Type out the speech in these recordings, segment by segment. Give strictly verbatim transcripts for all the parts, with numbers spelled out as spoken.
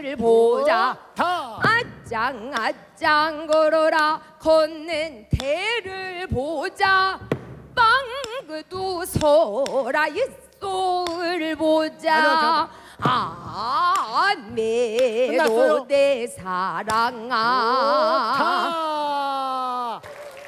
대를 보자. 아짱 아짱 걸어라 걷는 대를 보자. 빵그도 서라 옛소를 보자. 안매도 내 사랑아.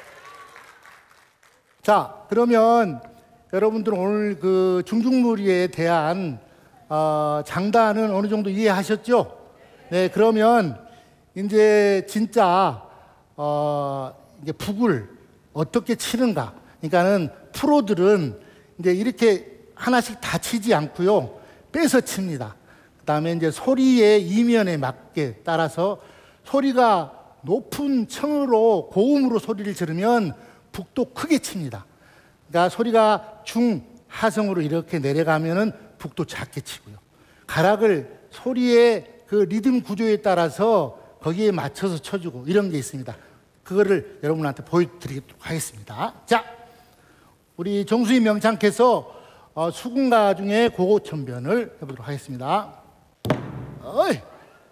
자, 그러면 여러분들 오늘 그 중중무리에 대한 어, 장단은 어느 정도 이해하셨죠? 네, 그러면 이제 진짜 어, 이제 북을 어떻게 치는가? 그러니까는 프로들은 이제 이렇게 하나씩 다 치지 않고요, 빼서 칩니다. 그다음에 이제 소리의 이면에 맞게 따라서 소리가 높은 청으로 고음으로 소리를 지르면 북도 크게 칩니다. 그러니까 소리가 중 하성으로 이렇게 내려가면은 북도 작게 치고요. 가락을 소리의 그 리듬 구조에 따라서 거기에 맞춰서 쳐주고 이런 게 있습니다. 그거를 여러분한테 보여드리도록 하겠습니다. 자, 우리 정수희 명창께서 어, 수군가 중에 고고천변을 해보도록 하겠습니다. 어이.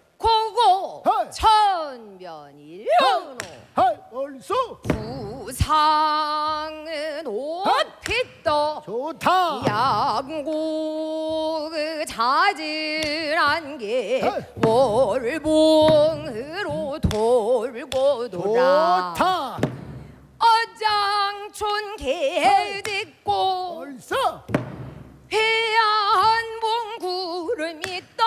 고고천변일현호 하이 얼쏘 부상은 옷핏떠 좋다. 양고 자질한 게 월봉으로 돌고 돌아. 좋다. 어장촌 개짓고 얼쏘 해안봉 구름이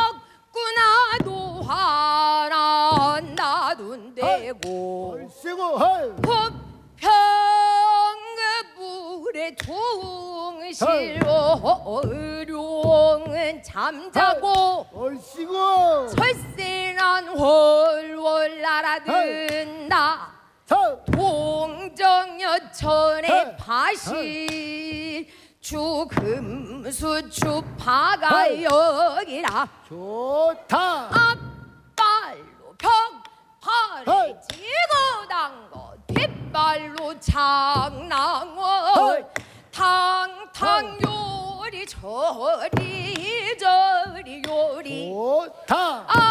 떴구나도 하나 놔둔대고 얼씨고 하이 호평그 물에 둥실로 의룡은 잠자고 얼씨고 설세난 훨훨 날아든다. 동정여천의 파실 주금수 주파가 여기라. 좋다. 앞발로 벽파를 지고 당거 뒷발로 장낭을 탕탕 요리 저리 저리 요리. 좋다.